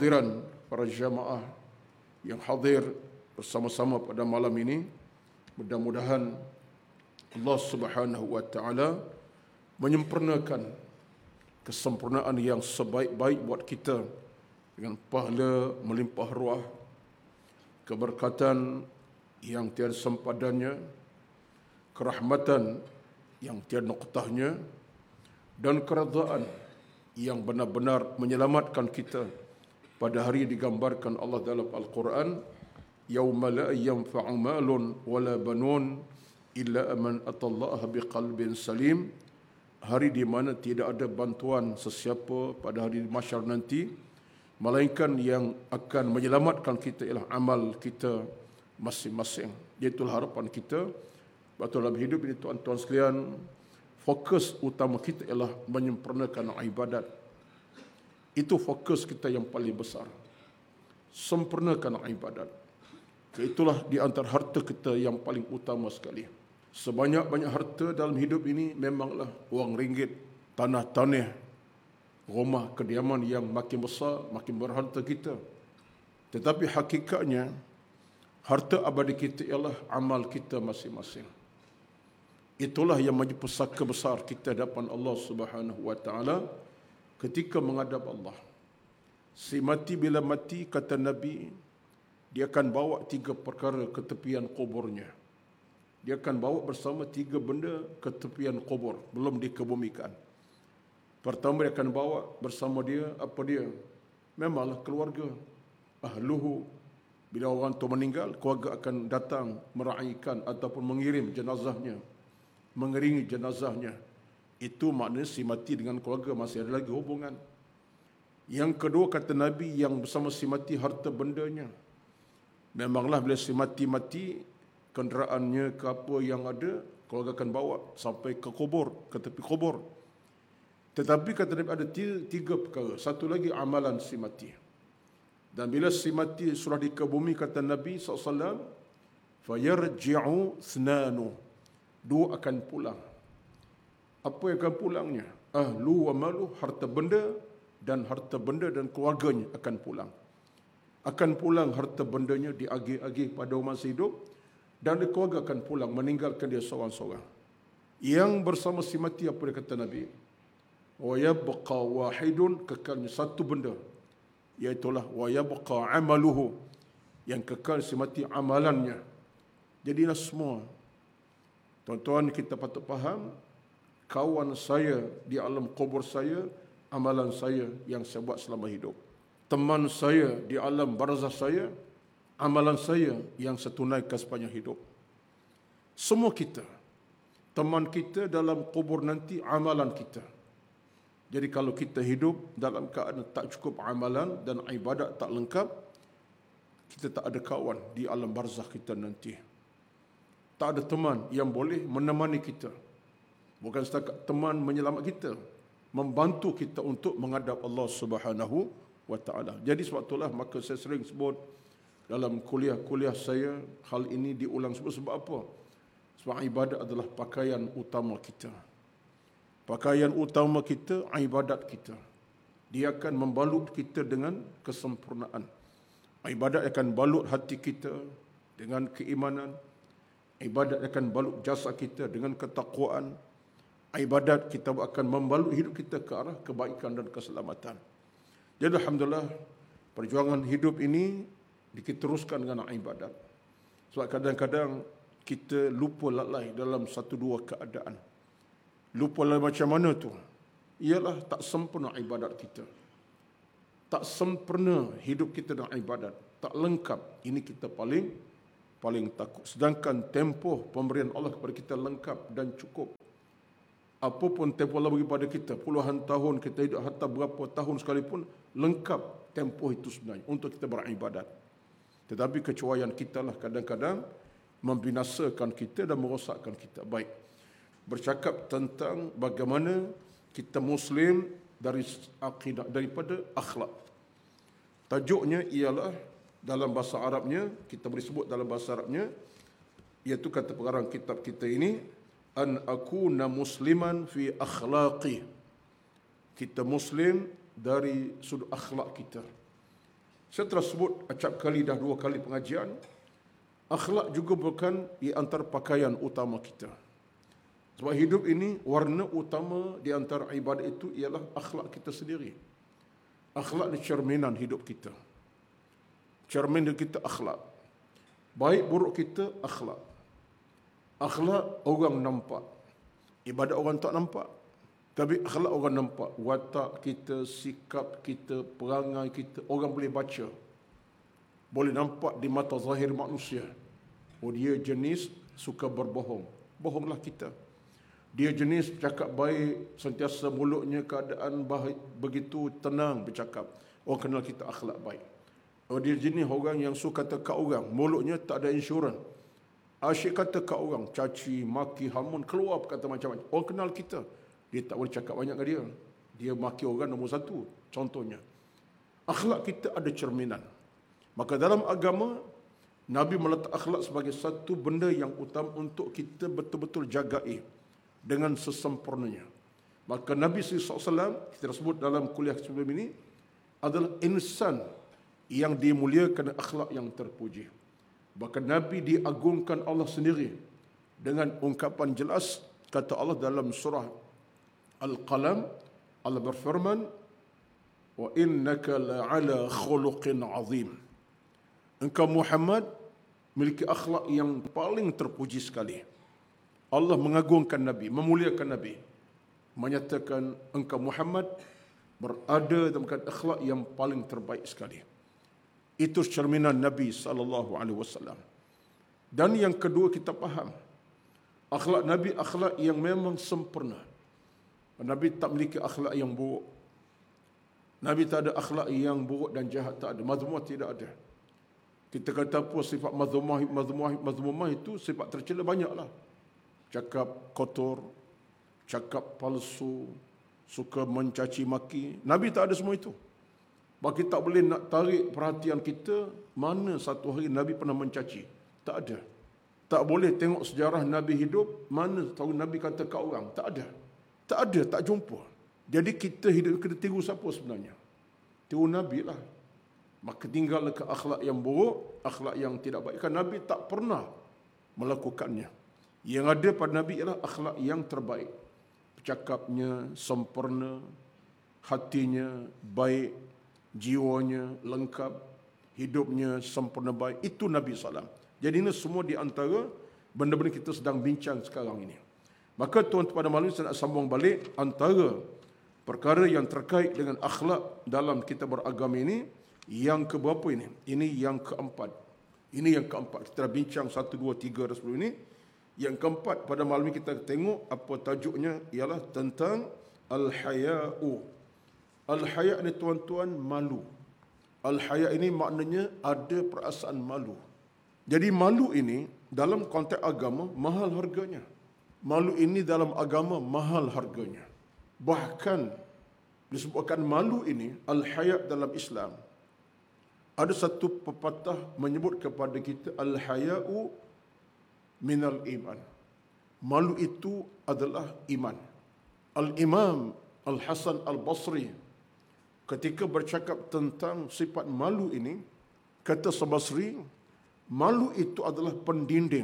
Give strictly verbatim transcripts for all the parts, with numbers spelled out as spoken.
kehadiran para jamaah yang hadir bersama-sama pada malam ini. Mudah-mudahan Allah Subhanahu wa taala menyempurnakan kesempurnaan yang sebaik-baik buat kita dengan pahala melimpah ruah, keberkatan yang tiada sempadannya, kerahmatan yang tiada noktahnya, dan keredaan yang benar-benar menyelamatkan kita pada hari digambarkan Allah dalam Al-Quran, yauma la yanfa'u malun wala banun illa man atallaha biqalbin salim, hari di mana tidak ada bantuan sesiapa pada hari mahsyar nanti melainkan yang akan menyelamatkan kita ialah amal kita masing-masing. Itulah harapan kita. Waktu dalam hidup ini tuan-tuan sekalian, fokus utama kita ialah menyempurnakan ibadat. Itu fokus kita yang paling besar. Sempurnakan ibadat. Itulah di antara harta kita yang paling utama sekali. Sebanyak-banyak harta dalam hidup ini memanglah wang ringgit, tanah-tanah, rumah kediaman yang makin besar, makin berharta kita. Tetapi hakikatnya, harta abadi kita ialah amal kita masing-masing. Itulah yang menjadi pusaka besar kita hadapan Allah Subhanahu wa taala ketika menghadap Allah. Si mati bila mati, kata Nabi, dia akan bawa tiga perkara ke tepian kuburnya. Dia akan bawa bersama tiga benda ke tepian kubur, belum dikebumikan. Pertama, dia akan bawa bersama dia, apa dia? Memanglah keluarga. Ahluhu. Bila orang itu meninggal, keluarga akan datang meraihkan ataupun mengirim jenazahnya, mengiringi jenazahnya. Itu maknanya si mati dengan keluarga masih ada lagi hubungan. Yang kedua, kata Nabi, yang bersama si mati harta bendanya. Memanglah bila si mati-mati, kenderaannya ke apa yang ada, keluarga akan bawa sampai ke kubur, ke tepi kubur. Tetapi kata Nabi ada tiga, tiga perkara. Satu lagi amalan si mati. Dan bila si mati sudah dikebumi, kata Nabi sallallahu alaihi wasallam, fayarji'u thnanu. Dua akan pulang. Apa yang akan pulangnya? Ahlu wa malu, harta benda dan harta benda dan keluarganya akan pulang. Akan pulang harta bendanya diagih-agih pada orang masih hidup, dan keluarga akan pulang meninggalkan dia seorang-seorang. Yang bersama si mati, apa dia kata Nabi? Wa yabqa wahidun, kekalnya satu benda, iaitulah wa yabqa amaluhu, yang kekal si mati amalannya. Jadilah semua. Tuan-tuan, kita patut faham, kawan saya di alam kubur saya, amalan saya yang saya buat selama hidup. Teman saya di alam barzah saya, amalan saya yang saya tunaikan sepanjang hidup. Semua kita, teman kita dalam kubur nanti, amalan kita. Jadi kalau kita hidup dalam keadaan tak cukup amalan dan ibadat tak lengkap, kita tak ada kawan di alam barzah kita nanti. Tak ada teman yang boleh menemani kita. Bukan setakat teman menyelamat kita, membantu kita untuk menghadap Allah Subhanahu wa taala. Jadi sebab itulah maka saya sering sebut dalam kuliah-kuliah saya, hal ini diulang sebab sebab apa? Sebab ibadat adalah pakaian utama kita. Pakaian utama kita, ibadat kita. Dia akan membalut kita dengan kesempurnaan. Ibadat akan balut hati kita dengan keimanan. Ibadat akan balut jasad kita dengan ketakwaan. Ibadat kita akan membalut hidup kita ke arah kebaikan dan keselamatan. Jadi alhamdulillah, perjuangan hidup ini kita teruskan dengan ibadat. Sebab kadang-kadang kita lupa lalai dalam satu dua keadaan. Lupa lalai macam mana tu? Ialah tak sempurna ibadat kita. Tak sempurna hidup kita dengan ibadat. Tak lengkap. Ini kita paling paling takut. Sedangkan tempoh pemberian Allah kepada kita lengkap dan cukup. Apapun tempoh Allah bagi pada kita, puluhan tahun kita hidup, hatta berapa tahun sekalipun, lengkap tempoh itu sebenarnya untuk kita beribadat. Tetapi kecuaian kita lah kadang-kadang membinasakan kita dan merosakkan kita. Baik, bercakap tentang bagaimana kita Muslim dari akidah, daripada akhlak. Tajuknya ialah dalam bahasa Arabnya, kita boleh sebut dalam bahasa Arabnya, iaitu kata pengarang kitab kita ini, an akuna musliman fi akhlaqi. Kita Muslim dari sudut akhlak kita. Saya telah sebut acap kali dah dua kali pengajian, akhlak juga bukan di antara pakaian utama kita. Sebab hidup ini warna utama di antara ibadat itu ialah akhlak kita sendiri. Akhlak ni cerminan hidup kita. Cerminan kita akhlak. Baik buruk kita akhlak. Akhlak orang nampak. Ibadat orang tak nampak. Tapi akhlak orang nampak. Watak kita, sikap kita, perangai kita, orang boleh baca. Boleh nampak di mata zahir manusia. Oh, dia jenis suka berbohong. Bohonglah kita. Dia jenis cakap baik, sentiasa mulutnya keadaan baik, begitu tenang bercakap. Orang kenal kita akhlak baik. Oh, dia jenis orang yang suka kata kat orang, mulutnya tak ada insurans. Asyik kata kat orang, caci, maki, hamun, keluar kata macam-macam. Orang kenal kita. Dia tak boleh cakap banyak dengan dia. Dia maki orang nombor satu, contohnya. Akhlak kita ada cerminan. Maka dalam agama, Nabi meletak akhlak sebagai satu benda yang utama untuk kita betul-betul jagai dengan sesempurnanya. Maka Nabi sallallahu alaihi wasallam, kita sebut dalam kuliah sebelum ini, adalah insan yang dimuliakan akhlak yang terpuji. Bahkan Nabi diagungkan Allah sendiri dengan ungkapan jelas, kata Allah dalam surah Al-Qalam, Allah berfirman, wa innaka la'ala khuluqin azim. Engkau Muhammad memiliki akhlak yang paling terpuji sekali. Allah mengagungkan Nabi, memuliakan Nabi, menyatakan engkau Muhammad berada dalam akhlak yang paling terbaik sekali. Itu cerminan Nabi sallallahu alaihi wasallam. Dan yang kedua kita faham, akhlak Nabi akhlak yang memang sempurna. Nabi tak memiliki akhlak yang buruk. Nabi tak ada akhlak yang buruk dan jahat, tak ada. Mazmumah tidak ada. Kita kata apa sifat mazmumah, mazmumah, mazmumah itu sifat tercela banyaklah. Cakap kotor, cakap palsu, suka mencaci maki. Nabi tak ada semua itu. Bagi tak boleh nak tarik perhatian kita, mana satu hari Nabi pernah mencaci. Tak ada. Tak boleh tengok sejarah Nabi hidup, mana tahu Nabi kata kat orang. Tak ada. Tak ada, tak jumpa. Jadi kita hidup, kita tiru siapa sebenarnya? Tiru Nabi lah. Maka tinggal ke akhlak yang buruk, akhlak yang tidak baik. Kan Nabi tak pernah melakukannya. Yang ada pada Nabi ialah akhlak yang terbaik. Cakapnya sempurna, hatinya baik, jiwanya lengkap, hidupnya sempurna baik. Itu Nabi sallallahu alaihi wasallam. Jadi ini semua di antara benda-benda kita sedang bincang sekarang ini. Maka tuan-tuan pada malam saya nak sambung balik antara perkara yang terkait dengan akhlak dalam kita beragama ini. Yang keberapa ini? Ini yang keempat. Ini yang keempat. Kita dah bincang satu, dua, tiga dah sebelum ini. Yang keempat pada malam ini kita tengok apa tajuknya ialah tentang al-haya'u. Al-haya' ini tuan-tuan malu. Al-haya' ini maknanya ada perasaan malu. Jadi malu ini dalam konteks agama mahal harganya. Malu ini dalam agama mahal harganya. Bahkan disebutkan malu ini, al-haya' dalam Islam. Ada satu pepatah menyebut kepada kita al-haya'u minal iman. Malu itu adalah iman. Al-Imam Al-Hasan Al-Basri ketika bercakap tentang sifat malu ini, kata Al-Basri, malu itu adalah pendinding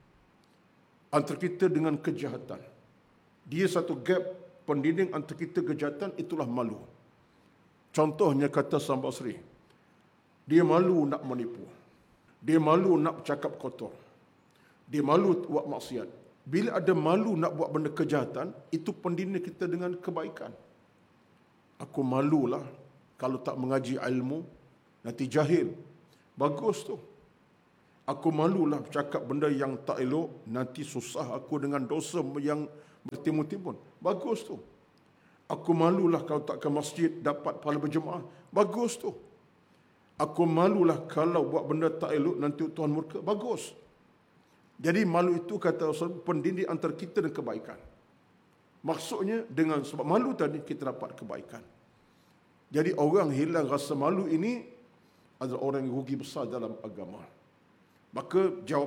antara kita dengan kejahatan. Dia satu gap pendinding antara kita kejahatan, itulah malu. Contohnya kata Al-Basri, dia malu nak menipu. Dia malu nak cakap kotor. Dia malu buat maksiat. Bila ada malu nak buat benda kejahatan, itu pendinding kita dengan kebaikan. Aku malulah kalau tak mengaji ilmu, nanti jahil. Bagus tu. Aku malulah cakap benda yang tak elok, nanti susah aku dengan dosa yang bertimbun-timbun. Bagus tu. Aku malulah kalau tak ke masjid dapat pahala berjemaah. Bagus tu. Aku malulah kalau buat benda tak elok nanti Tuhan murka. Bagus. Jadi malu itu kata Rasul pendinding antara kita dan kebaikan. Maksudnya dengan sebab malu tadi kita dapat kebaikan. Jadi orang hilang rasa malu ini adalah orang yang rugi besar dalam agama. Maka jawab